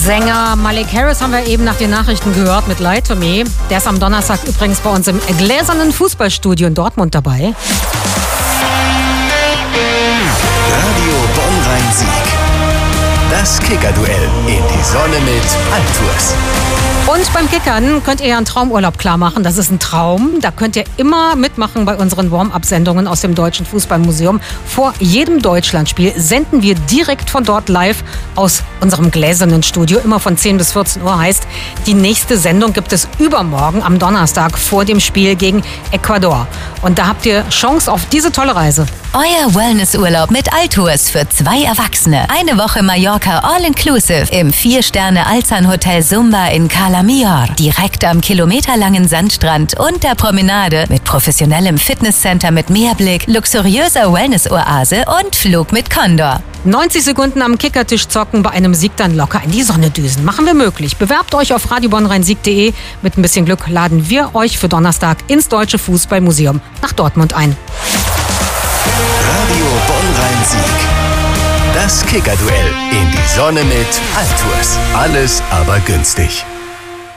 Sänger Malik Harris haben wir eben nach den Nachrichten gehört mit Lie to Me. Der ist am Donnerstag übrigens bei uns im gläsernen Fußballstudio in Dortmund dabei. Radio Bonn-Rhein-Sieg. Das Kicker-Duell in die Sonne mit Altours. Und beim Kickern könnt ihr ja einen Traumurlaub klar machen. Das ist ein Traum. Da könnt ihr immer mitmachen bei unseren Warm-Up-Sendungen aus dem Deutschen Fußballmuseum. Vor jedem Deutschlandspiel senden wir direkt von dort live aus unserem gläsernen Studio. Immer von 10 bis 14 Uhr heißt, die nächste Sendung gibt es übermorgen am Donnerstag vor dem Spiel gegen Ecuador. Und da habt ihr Chance auf diese tolle Reise. Euer Wellnessurlaub mit Altours für 2 Erwachsene. Eine Woche Mallorca All-Inclusive im 4-Sterne-Alzan-Hotel Sumba in Cala Millor. Direkt am kilometerlangen Sandstrand und der Promenade mit professionellem Fitnesscenter mit Meerblick, luxuriöser Wellness-Oase und Flug mit Condor. 90 Sekunden am Kickertisch zocken, bei einem Sieg dann locker in die Sonne düsen. Machen wir möglich. Bewerbt euch auf radiobonnrheinsieg.de. Mit ein bisschen Glück laden wir euch für Donnerstag ins Deutsche Fußballmuseum nach Dortmund ein. Radio Bonn-Rhein-Sieg. Das Kicker-Duell in die Sonne mit Altours. Alles aber günstig.